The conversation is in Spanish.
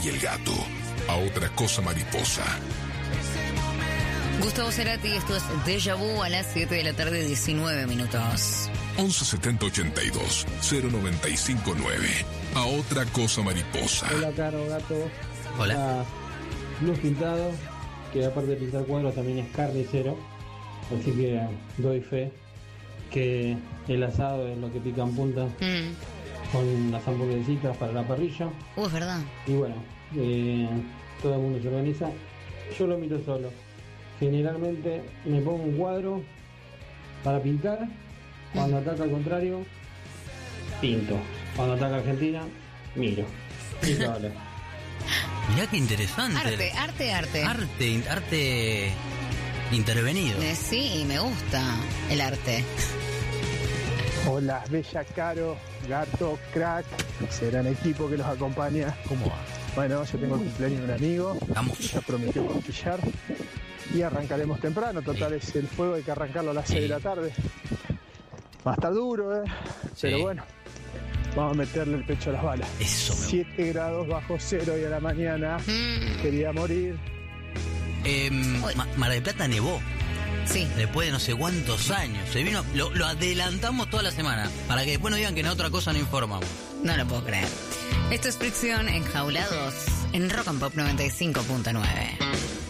y el gato. A otra cosa mariposa. Gustavo Cerati, esto es Déjà Vu a las 7 de la tarde, 19 minutos. 1170 82 0959. A otra cosa mariposa. Hola, Caro, gato. Hola. Luz Pintado, que aparte de pintar cuadros también es carnicero. Así que doy fe que el asado es lo que pica en punta con las hamburguesitas para la parrilla. Es verdad. Y bueno, todo el mundo se organiza. Yo lo miro solo. Generalmente me pongo un cuadro para pintar. Cuando ataca al contrario, pinto. Cuando ataca Argentina, miro. Y vale. Mirá qué interesante. Arte intervenido. Sí, me gusta el arte. Hola, bella Caro, gato, crack, ese gran equipo que los acompaña. ¿Cómo va? Bueno, yo tengo el cumpleaños de un amigo. Vamos. Ya prometió costillar. Y arrancaremos temprano. Total, es el fuego, hay que arrancarlo a las 6 de la tarde. Va a estar duro, pero bueno, vamos a meterle el pecho a las balas. Eso me 7 grados bajo cero hoy a la mañana. Quería morir. Mar del Plata nevó. Sí. Después de no sé cuántos años. Se vino, lo adelantamos toda la semana. Para que después no digan que en otra cosa no informamos. No lo puedo creer. Esto es Fricción, Enjaulados en Rock and Pop 95.9.